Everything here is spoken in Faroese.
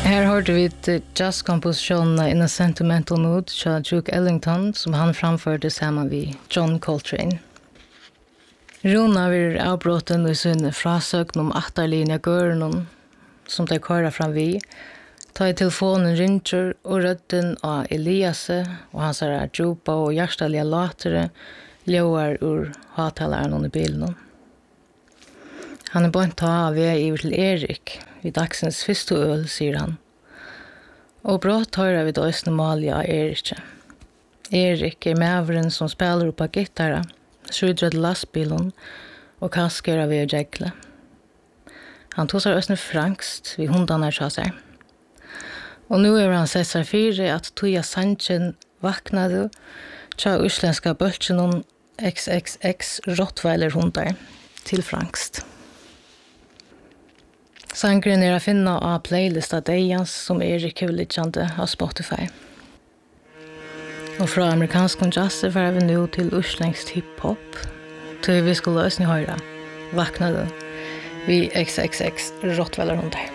Här hörde vi jazzkompositionen In a Sentimental Mood av Duke Ellington som han framförde samman vid John Coltrane. Rona var avbrotten i sin frasögn om attarlinja görnon som de kører fram vi. Ta i telefonen ringer og rødden av Eliase og hans er djupa og hjertelige latere ljøer ur hatalaren i bilen. Han bønt ta av vei over til Erik vid dagsens første øl, sier han. Og brått hører vi døsne malige av Erik. Erik mæveren som spiller på gitarra, skjudret lastbilen og kasker av ved jegle. Han tog seg østene frangst vid hundarna sa seg. Og nu han sett seg fire at Tuja Sanchin vaknade tja uslenska bøltjenon XXX Rottweiler hundar til frangst. Sangren å finna av playlista Dejans som Erik Hulichande av Spotify. Og fra amerikansk jazz var vi nu til uslengst hiphop til vi skulle løsne høyre vaknade vi XXX Rottweiler hundar.